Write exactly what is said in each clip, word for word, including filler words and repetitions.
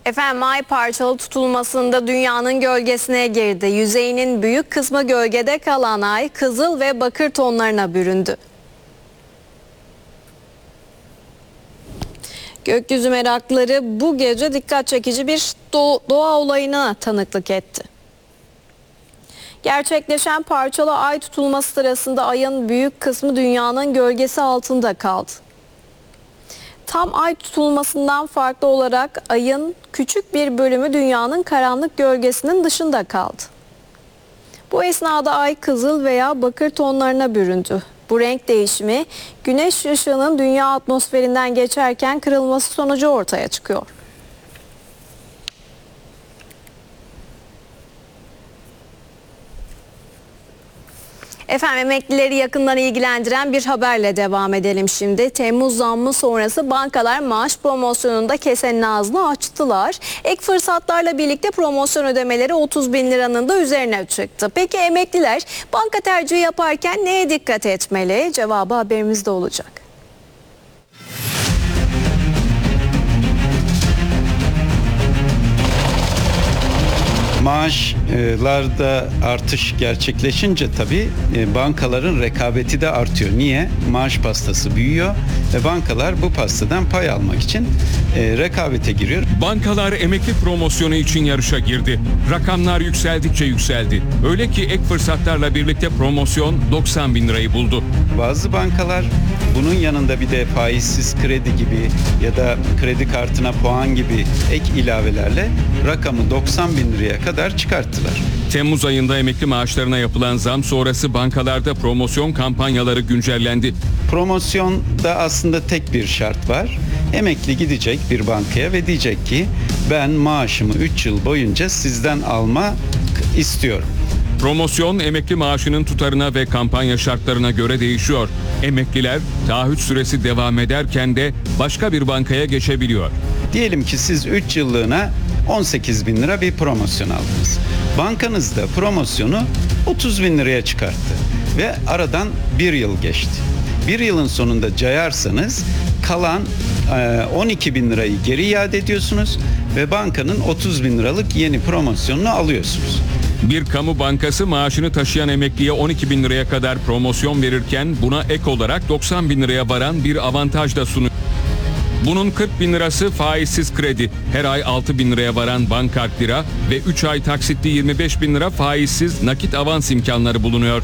Efendim ay parçalı tutulmasında dünyanın gölgesine girdi. Yüzeyinin büyük kısmı gölgede kalan ay kızıl ve bakır tonlarına büründü. Gökyüzü merakları bu gece dikkat çekici bir doğa olayına tanıklık etti. Gerçekleşen parçalı ay tutulması sırasında ayın büyük kısmı dünyanın gölgesi altında kaldı. Tam ay tutulmasından farklı olarak ayın küçük bir bölümü dünyanın karanlık gölgesinin dışında kaldı. Bu esnada ay kızıl veya bakır tonlarına büründü. Bu renk değişimi güneş ışığının dünya atmosferinden geçerken kırılması sonucu ortaya çıkıyor. Efendim emeklileri yakından ilgilendiren bir haberle devam edelim şimdi. Temmuz zammı sonrası bankalar maaş promosyonunda kesenin ağzını açtılar. Ek fırsatlarla birlikte promosyon ödemeleri otuz bin liranın da üzerine çıktı. Peki emekliler banka tercihi yaparken neye dikkat etmeli? Cevabı haberimizde olacak. Maaşlarda artış gerçekleşince tabii bankaların rekabeti de artıyor. Niye? Maaş pastası büyüyor ve bankalar bu pastadan pay almak için rekabete giriyor. Bankalar emekli promosyonu için yarışa girdi. Rakamlar yükseldikçe yükseldi. Öyle ki ek fırsatlarla birlikte promosyon doksan bin lirayı buldu. Bazı bankalar bunun yanında bir de faizsiz kredi gibi ya da kredi kartına puan gibi ek ilavelerle rakamı doksan bin liraya kadar çıkarttılar. Temmuz ayında emekli maaşlarına yapılan zam sonrası bankalarda promosyon kampanyaları güncellendi. Promosyonda aslında tek bir şart var. Emekli gidecek bir bankaya ve diyecek ki ben maaşımı üç yıl boyunca sizden alma istiyorum. Promosyon emekli maaşının tutarına ve kampanya şartlarına göre değişiyor. Emekliler taahhüt süresi devam ederken de başka bir bankaya geçebiliyor. Diyelim ki siz üç yıllığına on sekiz bin lira bir promosyon aldınız. Bankanız da promosyonu otuz bin liraya çıkarttı ve aradan bir yıl geçti. Bir yılın sonunda cayarsanız kalan on iki bin lirayı geri iade ediyorsunuz ve bankanın otuz bin liralık yeni promosyonunu alıyorsunuz. Bir kamu bankası maaşını taşıyan emekliye on iki bin liraya kadar promosyon verirken buna ek olarak doksan bin liraya varan bir avantaj da sunuyor. Bunun kırk bin lirası faizsiz kredi, her ay altı bin liraya varan bankart lira ve üç ay taksitli yirmi beş bin lira faizsiz nakit avans imkanları bulunuyor.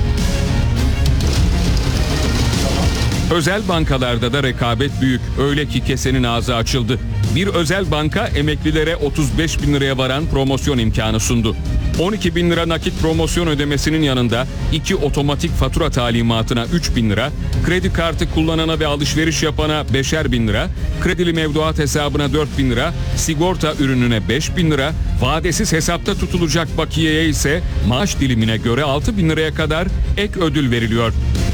Özel bankalarda da rekabet büyük. Öyle ki kesenin ağzı açıldı. Bir özel banka emeklilere otuz beş bin liraya varan promosyon imkanı sundu. on iki bin lira nakit promosyon ödemesinin yanında iki otomatik fatura talimatına üç bin lira, kredi kartı kullanana ve alışveriş yapana beşer bin lira, kredili mevduat hesabına dört bin lira, sigorta ürününe beş bin lira, vadesiz hesapta tutulacak bakiyeye ise maaş dilimine göre altı bin liraya kadar ek ödül veriliyor.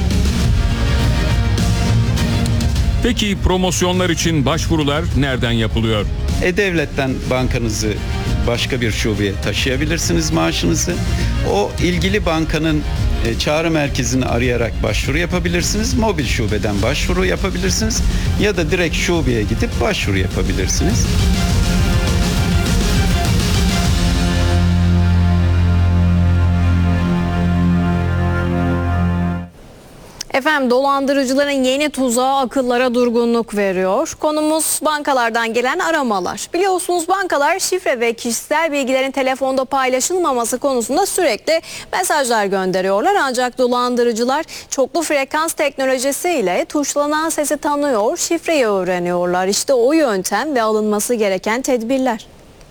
Peki promosyonlar için başvurular nereden yapılıyor? E-Devlet'ten bankanızı başka bir şubeye taşıyabilirsiniz maaşınızı. O ilgili bankanın çağrı merkezini arayarak başvuru yapabilirsiniz. Mobil şubeden başvuru yapabilirsiniz ya da direkt şubeye gidip başvuru yapabilirsiniz. Efendim dolandırıcıların yeni tuzağı akıllara durgunluk veriyor. Konumuz bankalardan gelen aramalar. Biliyorsunuz bankalar şifre ve kişisel bilgilerin telefonda paylaşılmaması konusunda sürekli mesajlar gönderiyorlar. Ancak dolandırıcılar çoklu frekans teknolojisiyle tuşlanan sesi tanıyor, şifreyi öğreniyorlar. İşte o yöntem ve alınması gereken tedbirler.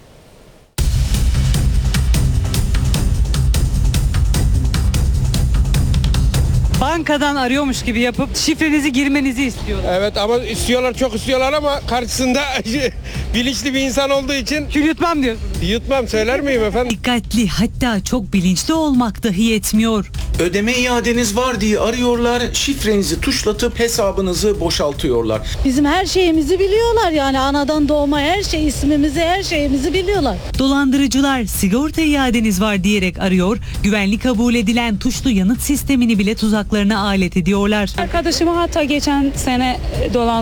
Bankadan arıyormuş gibi yapıp şifrenizi girmenizi istiyorlar. Evet ama istiyorlar, çok istiyorlar ama karşısında bilinçli bir insan olduğu için Kül yutmam diyorsunuz. yutmam, söyler miyim efendim? Dikkatli, hatta çok bilinçli olmak dahi yetmiyor. Ödeme iadeniz var diye arıyorlar, şifrenizi tuşlatıp hesabınızı boşaltıyorlar. Bizim her şeyimizi biliyorlar, yani anadan doğma her şey, ismimizi, her şeyimizi biliyorlar. Dolandırıcılar sigorta iadeniz var diyerek arıyor, güvenlik kabul edilen tuşlu yanıt sistemini bile tuzaklarına alet ediyorlar. Arkadaşımı hatta geçen sene dolandırdılar.